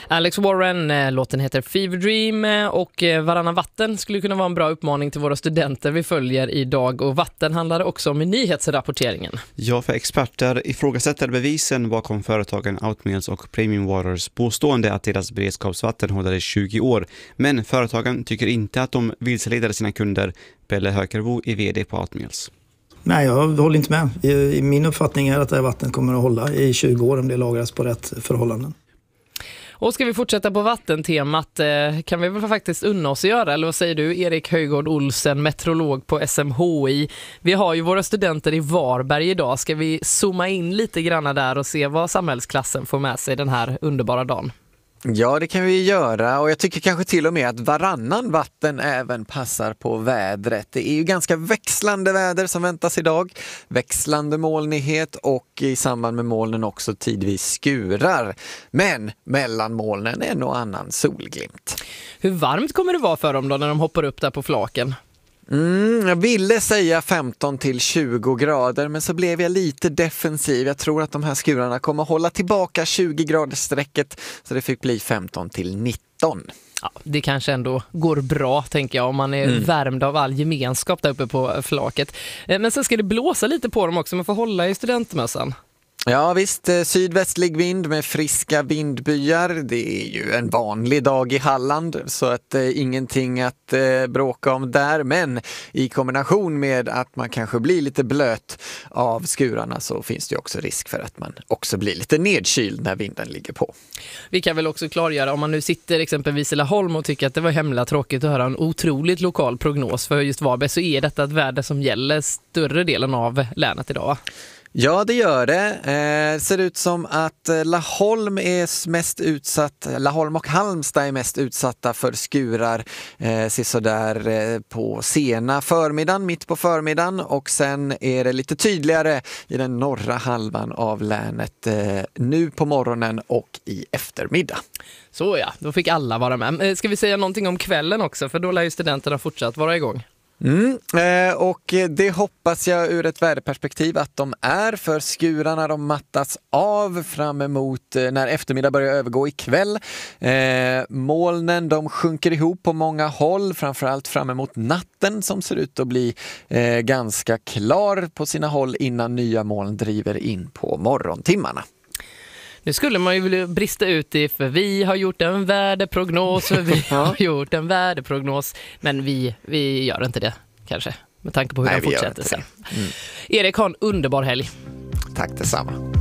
Alex Warren, låten heter Fever Dream och Varannan vatten skulle kunna vara en bra uppmaning till våra studenter vi följer idag. Och vatten handlar också om i nyhetsrapporteringen. Ja, för experter ifrågasätter bevisen bakom företagen Outmeals och Premium Waters påstående att deras beredskapsvatten håller i 20 år. Men företagen tycker inte att de vilseleder sina kunder. Pelle Hökerbo är vd på Outmeals. Nej, jag håller inte med. Min uppfattning är att det här vattnet kommer att hålla i 20 år om det lagras på rätt förhållanden. Och ska vi fortsätta på vattentemat kan vi väl faktiskt unna oss att göra, eller vad säger du, Erik Höjgård Olsen, meteorolog på SMHI. Vi har ju våra studenter i Varberg idag. Ska vi zooma in lite grann där och se vad samhällsklassen får med sig den här underbara dagen? Ja, det kan vi göra, och jag tycker kanske till och med att varannan vatten även passar på vädret. Det är ju ganska växlande väder som väntas idag. Växlande molnighet och i samband med molnen också tidvis skurar. Men mellan molnen är nog annan solglimt. Hur varmt kommer det vara för dem då när de hoppar upp där på flaken? Jag ville säga 15 till 20 grader, men så blev jag lite defensiv. Jag tror att de här skurarna kommer hålla tillbaka 20 graders sträcket, så det fick bli 15 till 19. Ja, det kanske ändå går bra, tänker jag, om man är värmd av all gemenskap där uppe på flaket. Men sen ska det blåsa lite på dem också, man får hålla i studentmössan. Ja visst, sydvästlig vind med friska vindbyar. Det är ju en vanlig dag i Halland, så att ingenting att bråka om där. Men i kombination med att man kanske blir lite blöt av skurarna så finns det ju också risk för att man också blir lite nedkyld när vinden ligger på. Vi kan väl också klargöra, om man nu sitter exempelvis i Laholm och tycker att det var hemla tråkigt att höra en otroligt lokal prognos för just Varberg, så är detta ett väder som gäller större delen av länet idag. Ja, det gör det. Ser ut som att Laholm är mest utsatt. Laholm och Halmstad är mest utsatta för skurar sådär på sena förmiddagen, mitt på förmiddagen, och sen är det lite tydligare i den norra halvan av länet nu på morgonen och i eftermiddag. Så ja, då fick alla vara med. Ska vi säga någonting om kvällen också, för då lär ju studenterna fortsatt vara igång. Och det hoppas jag ur ett värdeperspektiv att de är, för skurarna de mattas av fram emot när eftermiddag börjar övergå i kväll. Molnen de sjunker ihop på många håll, framförallt fram emot natten som ser ut att bli ganska klar på sina håll innan nya moln driver in på morgontimmarna. Nu skulle man ju vilja brista ut i, för vi har gjort en väderprognos, men vi gör inte det kanske, med tanke på hur det fortsätter sen. Erik, ha en underbar helg. Tack detsamma.